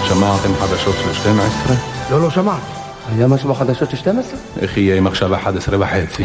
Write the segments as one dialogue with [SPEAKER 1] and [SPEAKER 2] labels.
[SPEAKER 1] שמעתם חדשות של 12?
[SPEAKER 2] לא שמעתי.
[SPEAKER 3] היה משהו בחדשות של 12?
[SPEAKER 1] איך יהיה עם עכשיו 11:30?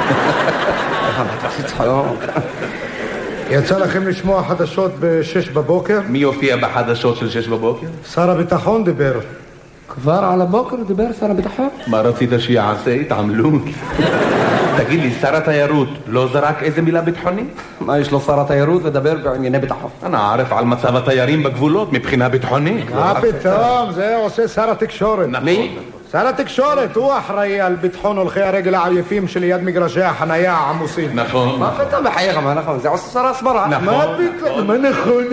[SPEAKER 2] יצא לכם לשמוע חדשות ב-6 בבוקר?
[SPEAKER 1] מי יופיע בחדשות של 6 בבוקר?
[SPEAKER 2] שר הביטחון דיבר.
[SPEAKER 3] כבר על הבוקר דיבר שר הביטחון?
[SPEAKER 1] מה רצית שיעשה? התעמלות? תגיד לי, שר התיירות לא זרק איזה מילה ביטחונית?
[SPEAKER 3] מה יש לו שר התיירות לדבר בענייני ביטחון?
[SPEAKER 1] אני ערף על מצב התיירים בגבולות מבחינה ביטחונית.
[SPEAKER 2] מה פתאום? זה עושה שר התקשורת.
[SPEAKER 3] מי?
[SPEAKER 2] שר התקשורת, הוא אחראי על ביטחון הולכי הרגל העייפים שליד מגרשי החנייה העמוסים.
[SPEAKER 1] נכון.
[SPEAKER 3] מה פתאום בחייך? מה נכון? זה עושה שר הסברה.
[SPEAKER 2] מה פתאום? מה נכון.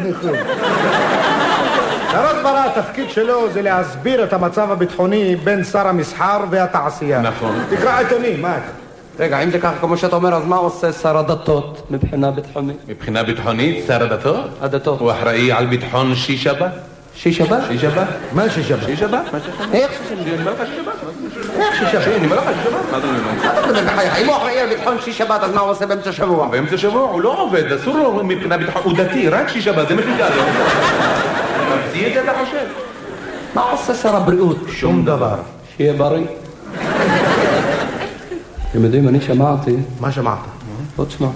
[SPEAKER 2] שר הסברה, התפקיד שלו זה להסביר את המצב הביטחוני בין שר המסחר והתעשייה.
[SPEAKER 1] נכון.
[SPEAKER 2] תקרא עיתונים, מה?
[SPEAKER 3] רגע, אם זה ככה כמו שאתה אומר, אז מה עושה שר הדתות מבחינה ביטחונית?
[SPEAKER 1] מבחינה ביטחונית, שר הדתות?
[SPEAKER 3] הדתות.
[SPEAKER 1] הוא אחראי על ביטחון שישבת?
[SPEAKER 3] שישבת?
[SPEAKER 1] שישבת?
[SPEAKER 2] מה שישבת?
[SPEAKER 1] שישבת?
[SPEAKER 3] איך
[SPEAKER 1] אני אומר לך שישבת?
[SPEAKER 3] איך שישבת?
[SPEAKER 1] אני אומר לך שישבת? מה אתה אומר?
[SPEAKER 3] אם הוא אחראי על ביטחון שישבת, אז מה הוא עושה באמצע שבוע?
[SPEAKER 1] באמצע שבוע הוא לא עובד, אסור לו מבחינה ביטחון, הוא דתי, רק שישבת, זה מחידה לו. ממציא את זה אתה חושב?
[SPEAKER 3] מה עושה שר הבריאות?
[SPEAKER 2] שום דבר.
[SPEAKER 3] שיהיה בריא. אתם יודעים, אני שמעתי...
[SPEAKER 2] מה שמעת?
[SPEAKER 3] בוא תשמע.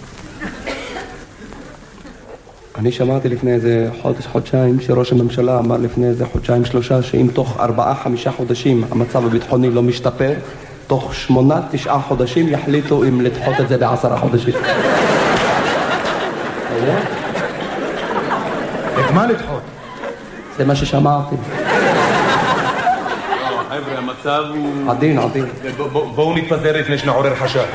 [SPEAKER 3] אני שמעתי לפני איזה חודשיים שראש הממשלה אמר לפני איזה 2-3 שאם תוך 4-5 חודשים המצב הביטחוני לא משתפר, תוך 8-9 חודשים יחליטו אם לדחות את זה ב10 חודשים.
[SPEAKER 2] את מה לדחות?
[SPEAKER 3] זה מה ששמעתי.
[SPEAKER 1] חבר'ה, המצב הוא...
[SPEAKER 3] עדין.
[SPEAKER 1] בואו נתפזר לפני שנעורר חשד.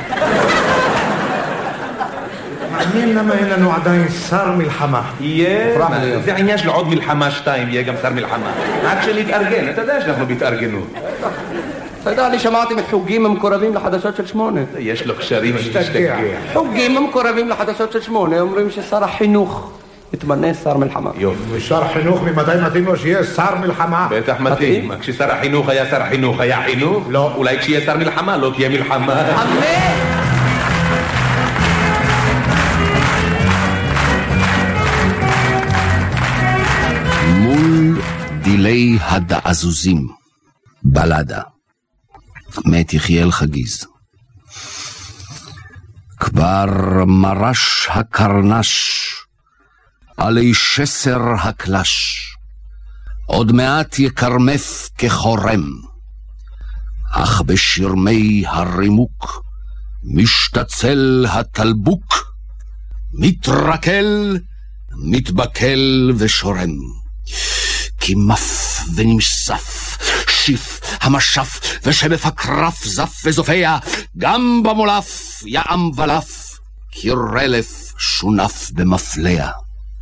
[SPEAKER 2] מעניין למה אין לנו עדיין שר מלחמה.
[SPEAKER 1] זה עניין של עוד מלחמה 2, יהיה גם שר מלחמה. רק שנתארגן, אתה יודע שאנחנו בהתארגנות.
[SPEAKER 3] אתה יודע, אני שמעתי מחוגים המקורבים לחדשות של 8.
[SPEAKER 1] יש לו קשרים, משתגע.
[SPEAKER 3] חוגים המקורבים לחדשות של 8 אומרים ששר החינוך יתמנה שר מלחמה.
[SPEAKER 1] יופי.
[SPEAKER 2] שר חינוך ממתי מתאים לו שיהיה שר מלחמה?
[SPEAKER 1] בטח מתאים. כששר החינוך היה שר החינוך, היה חינוך?
[SPEAKER 2] לא.
[SPEAKER 1] אולי כשיהיה שר מלחמה, לא תהיה מלחמה.
[SPEAKER 3] אמן!
[SPEAKER 4] מול דילי הדעזוזים, בלדה, מת יחיאל חגיז. כבר מרש הקרנש, עלי שסר הקלש, עוד מעט יקרמף כחורם, אך בשרמי הרימוק, משתצל התלבוק, מתרקל, מתבקל ושורם. כמף ונמשף, שיף המשף ושבף הקרף זף וזופע, גם במולף יעם ולף, כרלף שונף במפלע.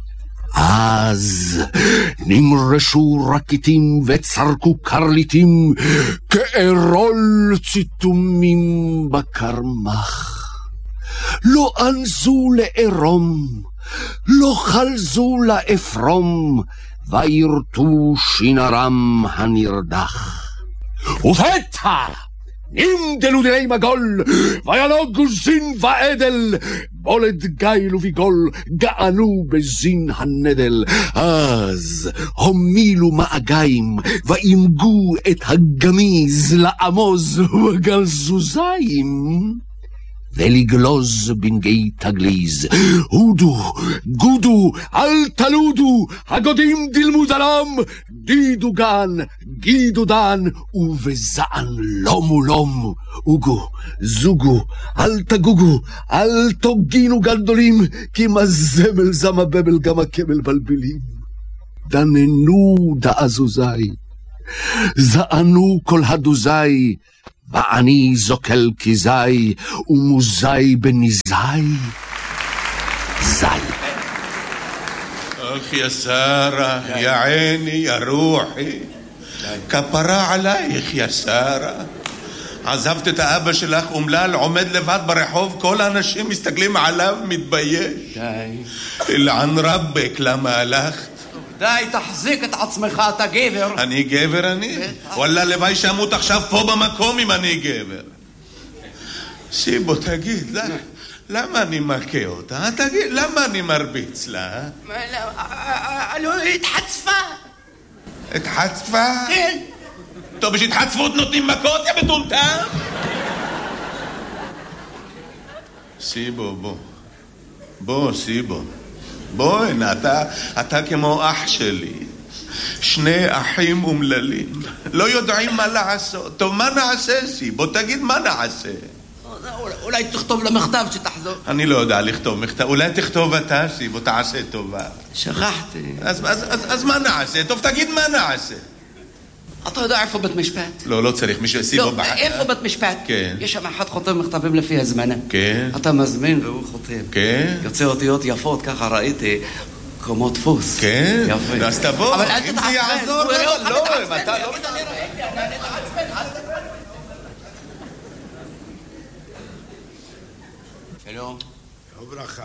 [SPEAKER 4] אז נמרשו רקיטים וצרקו קרליטים, כארול ציתומים בקרמח. לא אנזו לערום, לא חלזו לאפרום, וירטו שינרם הנרדך. ופתע נמדלו דילי מגול, וינוגו זין ועדל, בולד גיל וביגול, גענו בזין הנדל. אז הומילו מאגיים, ואימגו את הגמיז לעמוז וגל זוזיים, ולגלוז בנגי תגליז. הודו, גודו, אל תלודו, הגודים דילמו דלם, דידו גן, גידו דן, ובזען לומו לום. אוגו, זוגו, אל תגוגו, אל תוגינו גדולים, כי מזמל זם הבבל גם הכמל בלבלים. דננו דעזוזי, זענו כל הדוזי, ואני זוקל כזי, ומוזי בניזי, זי.
[SPEAKER 5] אך יא שרה, יא עיני, יא רוחי, כפרה עלייך יא שרה. עזבת את האבא שלך אומלל, עומד לבד ברחוב, כל האנשים מסתכלים עליו, מתבייש. די. אלען רבק, למה הלכת?
[SPEAKER 3] די, תחזיק את עצמך, אתה גבר.
[SPEAKER 5] אני גבר אני? וואלה, לוואי שמות עכשיו פה במקום אם אני גבר. שיבו, תגיד, למה אני מכה אותה? תגיד, למה אני מרביץ לה?
[SPEAKER 6] לא, התחצפה.
[SPEAKER 5] התחצפה?
[SPEAKER 6] כן.
[SPEAKER 5] טוב, יש התחצפות נותנים מכות, יא מטומטם? סיבו, בוא, סיבו. בוא הנה, אתה כמו אח שלי. שני אחים אומללים. לא יודעים מה לעשות. טוב, מה נעשה, סיבו? תגיד מה נעשה.
[SPEAKER 6] אולי תכתוב למכתב שתחזור.
[SPEAKER 5] אני לא יודע לכתוב מכתב. אולי תכתוב אתה, סיבו, תעשה טובה.
[SPEAKER 6] שכחתי.
[SPEAKER 5] אז מה נעשה? טוב, תגיד מה נעשה.
[SPEAKER 6] אתה יודע איפה בית משפט?
[SPEAKER 5] לא צריך מישהו, סיבו
[SPEAKER 6] לא,
[SPEAKER 5] בחר.
[SPEAKER 6] איפה בית משפט?
[SPEAKER 5] כן.
[SPEAKER 6] יש שם אחד חותם מכתבים לפי הזמנה.
[SPEAKER 5] כן.
[SPEAKER 6] אתה מזמין והוא חותם.
[SPEAKER 5] כן.
[SPEAKER 6] יוצא אותיות יפות, ככה ראיתי, כמו דפוס.
[SPEAKER 5] כן.
[SPEAKER 6] יפה.
[SPEAKER 5] אז תבוא,
[SPEAKER 6] אבל אל
[SPEAKER 5] אם
[SPEAKER 6] תתעצבן.
[SPEAKER 5] זה יעזור,
[SPEAKER 6] הוא יראה אותך
[SPEAKER 5] לא,
[SPEAKER 6] מתעצבן.
[SPEAKER 5] אם אתה לא...
[SPEAKER 6] שלום.
[SPEAKER 7] וברכה.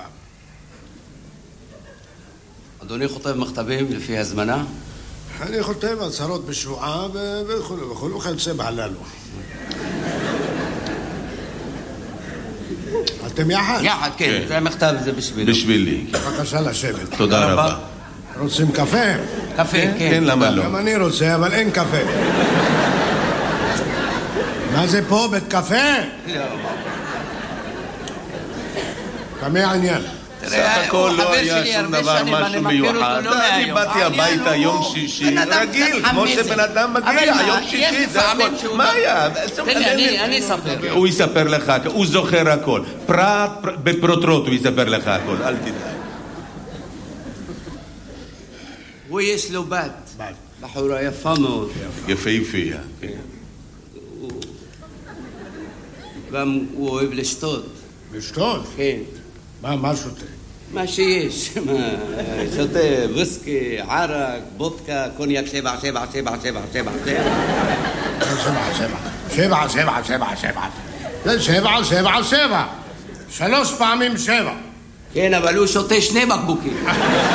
[SPEAKER 6] אדוני חותם מכתבים לפי הזמנה?
[SPEAKER 7] אני חותם הצהרות בשבועה וכו' וכיוצא בהללו. אתם יחד?
[SPEAKER 6] יחד, כן. זה המכתב, זה בשבילי.
[SPEAKER 5] בשבילי.
[SPEAKER 7] בבקשה לשבת.
[SPEAKER 5] תודה רבה.
[SPEAKER 7] רוצים קפה?
[SPEAKER 6] קפה, כן.
[SPEAKER 5] כן, למה לא?
[SPEAKER 7] גם אני רוצה, אבל אין קפה. מה זה פה? בית קפה?
[SPEAKER 6] לא.
[SPEAKER 7] כמה העניין?
[SPEAKER 5] סך הכל לא היה שום דבר משהו מיוחד. אני באתי הביתה יום שישי, רגיל, כמו שבן אדם מגיע, יום שישי, זה הכל. מה היה?
[SPEAKER 6] אני אספר.
[SPEAKER 5] הוא יספר לך, הוא זוכר הכל. פרט בפרוטרוט הוא יספר לך הכל, אל תדאג.
[SPEAKER 6] הוא יש לו בת. בחורה יפה מאוד.
[SPEAKER 5] יפהפייה.
[SPEAKER 6] גם הוא אוהב לשתות.
[SPEAKER 7] לשתות?
[SPEAKER 6] כן.
[SPEAKER 7] מה שותה?
[SPEAKER 6] מה שיש. שותה וויסקי, ערק, בודקה, קוניאק 7, 7, 7, 7, 7,
[SPEAKER 7] 7. 7. 3 פעמים 7.
[SPEAKER 6] כן, אבל הוא שותה 2 בקבוקים.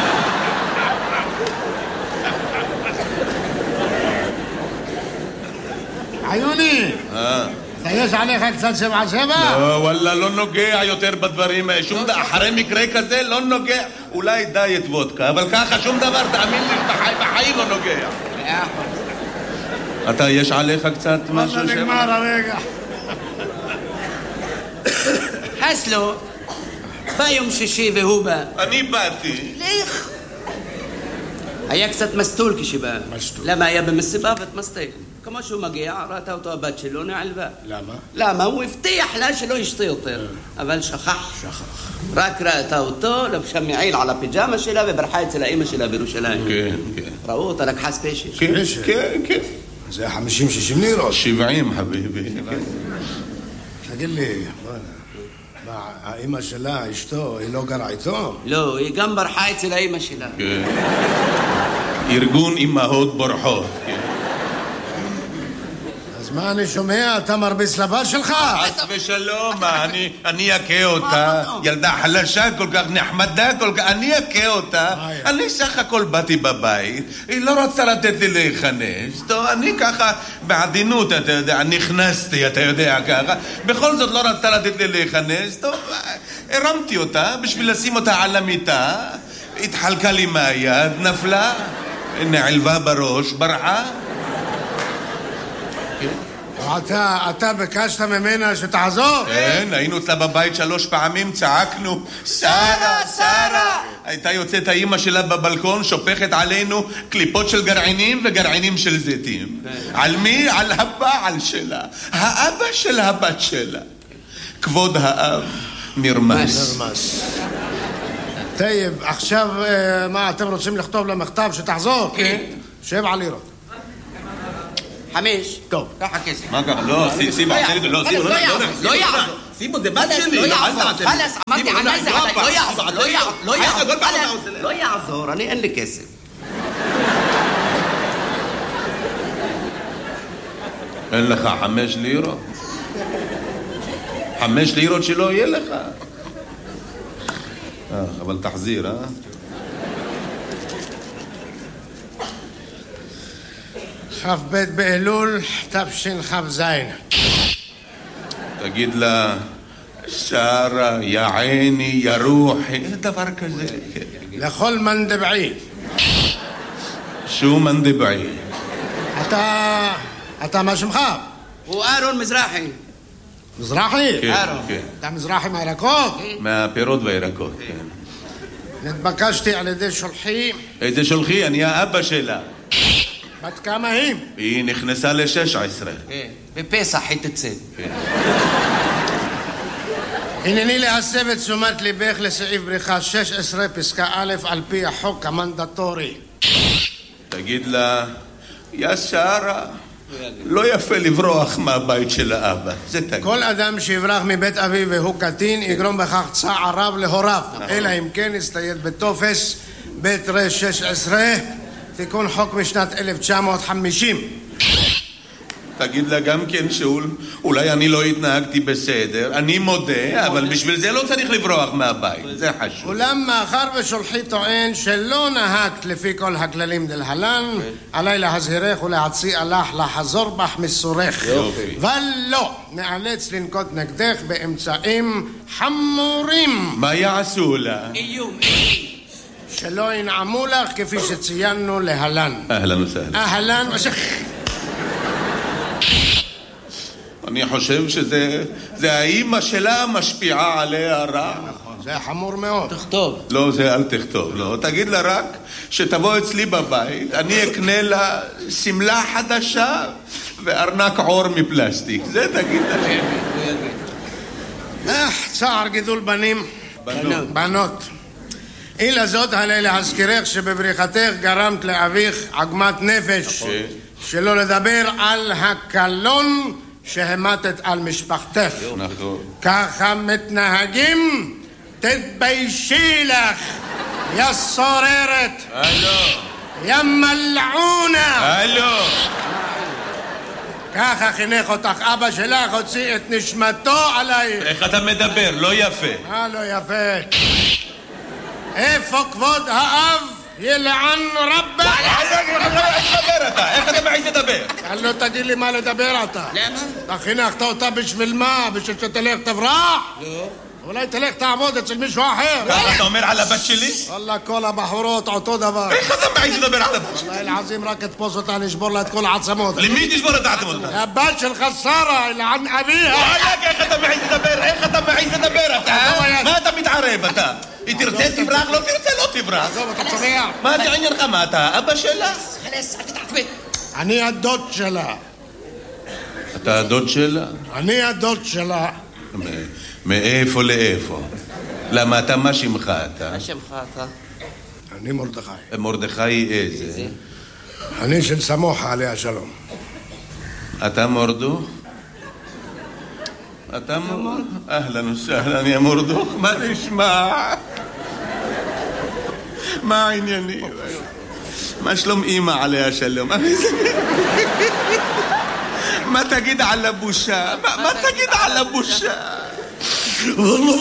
[SPEAKER 7] עיוני! יש עליך קצת 7.
[SPEAKER 5] לא, וואלה, לא נוגע יותר בדברים. שום דבר, אחרי מקרה כזה לא נוגע. אולי דיאט וודקה, אבל ככה שום דבר, תאמין לי, בחיים לא נוגע. אתה, יש עליך קצת משהו?
[SPEAKER 7] נגמר הרגע.
[SPEAKER 6] חסלו, בא יום שישי והוא בא.
[SPEAKER 5] אני באתי.
[SPEAKER 6] לך. היה קצת מסטול כשבא. למה היה במסיבה ותמסטל? כמו שהוא מגיע, ראתה אותו הבת שלו, נעלבה.
[SPEAKER 7] למה?
[SPEAKER 6] למה? הוא הבטיח לה שלא ישתה יותר. אבל שכח. רק ראתה אותו, לבשה מעיל על הפיג'מה שלה וברחה אצל האמא שלה בירושלים.
[SPEAKER 5] כן.
[SPEAKER 6] ראו אותה, לקחה ספיישל.
[SPEAKER 5] כן.
[SPEAKER 7] זה 50-60 לירות.
[SPEAKER 5] 70, חביבי.
[SPEAKER 7] תגיד לי, מה, האמא שלה, אשתו, היא לא גרה איתו?
[SPEAKER 6] לא, היא גם ברחה אצל האמא שלה.
[SPEAKER 5] כן. ארגון אמהות בורחות. כן.
[SPEAKER 7] אז מה אני שומע? אתה מרביץ לבת שלך?
[SPEAKER 5] חס ושלום, אני אכה אותה. ילדה חלשה כל כך, נחמדה כל כך, אני אכה אותה. אני סך הכל באתי בבית, היא לא רוצה לתת לי להיכנס. טוב, אני ככה בעדינות, אתה יודע, נכנסתי, אתה יודע ככה. בכל זאת לא רצתה לתת לי להיכנס. טוב, הרמתי אותה בשביל לשים אותה על המיטה. התחלקה לי מהיד, נפלה, נעלבה בראש, ברחה.
[SPEAKER 7] אתה ביקשת ממנה שתעזור?
[SPEAKER 5] כן, היינו אצלה בבית 3 פעמים, צעקנו שרה! הייתה יוצאת האמא שלה בבלקון, שופכת עלינו קליפות של גרעינים וגרעינים של זיתים. על מי? על הבעל שלה, האבא של הבת שלה. כבוד האב נרמס.
[SPEAKER 7] טייב, עכשיו מה, אתם רוצים לכתוב למכתב שתחזור?
[SPEAKER 6] כן.
[SPEAKER 7] 7 לירות.
[SPEAKER 6] 5.
[SPEAKER 7] טוב.
[SPEAKER 6] ככה כסף.
[SPEAKER 5] מה קרה? לא, סיבו,
[SPEAKER 6] לא יעזור.
[SPEAKER 5] סיבו, זה בת שלי.
[SPEAKER 6] לא יעזור. חלס, אמרתי ענה זה עליי. לא יעזור. אני אין לי כסף.
[SPEAKER 5] אין לך 5 לירות? 5 לירות שלא יהיה לך. אבל תחזיר,
[SPEAKER 7] כ"ב באלול תשכ"ז.
[SPEAKER 5] תגיד לה, שרה, יא עיני, יא רוחי, דבר כזה.
[SPEAKER 7] לכל מנדבעי.
[SPEAKER 5] שו מנדבעי?
[SPEAKER 7] אתה מה שמך?
[SPEAKER 6] הוא אהרון מזרחי.
[SPEAKER 7] מזרחי?
[SPEAKER 1] כן,
[SPEAKER 6] אהרון.
[SPEAKER 1] כן.
[SPEAKER 7] אתה מזרחי מהירקות?
[SPEAKER 1] מהפירות והירקות, כן.
[SPEAKER 7] נתבקשתי על ידי שולחי.
[SPEAKER 1] איזה שולחי? אני האבא שלה.
[SPEAKER 7] בת כמה היא?
[SPEAKER 1] היא נכנסה ל-16.
[SPEAKER 6] בפסח היא תצא.
[SPEAKER 7] הנני להסב את תשומת ליבך לסעיף בריחה 16 פסקה א' על פי החוק המנדטורי.
[SPEAKER 1] תגיד לה, יא שרה, לא יפה לברוח מהבית של האבא. זה תגיד.
[SPEAKER 7] כל אדם שיברח מבית אביו והוא קטין יגרום בכך צער רב להוריו, אלא אם כן יסתייד בטופס בית ר 16 תיקון חוק משנת 1950.
[SPEAKER 1] תגיד לה גם כן שאולי אני לא התנהגתי בסדר, אני מודה, אבל בשביל זה לא צריך לברוח מהבית, זה חשוב.
[SPEAKER 7] אולם מאחר ושולחי טוען שלא נהגת לפי כל הכללים דלהלן, עליי להזהירך ולהציע לך לחזור בך מסורך.
[SPEAKER 1] יופי.
[SPEAKER 7] ולא, נאלץ לנקוט נגדך באמצעים חמורים.
[SPEAKER 1] מה יעשו לה?
[SPEAKER 6] איום.
[SPEAKER 7] שלא ינעמו לך כפי שציינו להלן.
[SPEAKER 1] אהלן וסהלן.
[SPEAKER 7] אהלן
[SPEAKER 1] אני חושב שזה האימא שלה משפיעה עליה רע.
[SPEAKER 7] זה חמור מאוד.
[SPEAKER 6] תכתוב.
[SPEAKER 1] לא, זה אל תכתוב, לא. תגיד לה רק שתבוא אצלי בבית, אני אקנה לה סמלה חדשה וארנק עור מפלסטיק. זה תגיד לה.
[SPEAKER 7] צער גידול בנים. בנות. אילה זאת עלי להזכירך שבבריחתך גרמת לאביך עגמת נפש. שלא לדבר על הקלון שהמתת על משפחתך.
[SPEAKER 1] נכון.
[SPEAKER 7] ככה מתנהגים? תתביישי לך, יא סוררת.
[SPEAKER 1] הלו.
[SPEAKER 7] יא מלעונה.
[SPEAKER 1] הלו.
[SPEAKER 7] ככה חינך אותך אבא שלך, הוציא את נשמתו עלייך.
[SPEAKER 1] איך אתה מדבר? לא יפה.
[SPEAKER 7] לא יפה. איפה כבוד האב? ילען רבה.
[SPEAKER 1] איך אתה מעיז לדבר?
[SPEAKER 7] לא תגיד לי מה לדבר אתה.
[SPEAKER 6] למה?
[SPEAKER 7] אתה חינכת אותה בשביל מה? בשביל שתלך תברח?
[SPEAKER 6] לא.
[SPEAKER 7] אולי תלך תעבוד אצל מישהו אחר.
[SPEAKER 1] ככה אתה אומר על הבת שלי?
[SPEAKER 7] וואלה, כל הבחורות אותו דבר.
[SPEAKER 1] איך אתה מעיז לדבר על הבת שלי?
[SPEAKER 7] וואלה, אלעזים רק תתפוס אותה, נשבור לה את כל העצמות.
[SPEAKER 1] למי תשבור את העצמות?
[SPEAKER 7] הבת שלך שרה, אלען אביה.
[SPEAKER 1] וואלה, איך אתה מעיז לדבר? איך אתה מעיז לדבר אתה? מה אתה מתערב אתה? היא תרצה תברח, לא תרצה לא תברח.
[SPEAKER 7] עזוב, אתה שומע?
[SPEAKER 1] מה זה עניינך? מה אתה? אבא שלה?
[SPEAKER 6] חלס, אל תתעצבן.
[SPEAKER 7] אני הדוד שלה.
[SPEAKER 1] אתה הדוד שלה?
[SPEAKER 7] אני הדוד שלה.
[SPEAKER 1] מאיפה לאיפה? למה אתה, מה שמך אתה?
[SPEAKER 6] מה שמך אתה?
[SPEAKER 7] אני מרדכי.
[SPEAKER 1] מרדכי איזה?
[SPEAKER 7] אני של סמוחה עליה שלום.
[SPEAKER 1] אתה מורדוך? אתה מורדוך? אהלן וסהלן יא מורדוך, מה נשמע? מה העניינים? מה שלום אמא עליה שלום? מה תגיד על הבושה? מה תגיד על הבושה? والله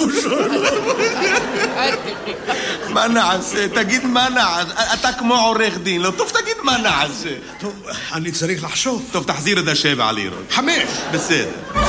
[SPEAKER 1] מה נעשה? תגיד מה נעשה? אתה כמו עורך דין, לא טוב תגיד מה נעשה.
[SPEAKER 7] טוב, אני צריך לחשוב.
[SPEAKER 1] טוב, תחזיר את 7 לירות.
[SPEAKER 7] 5.
[SPEAKER 1] בסדר.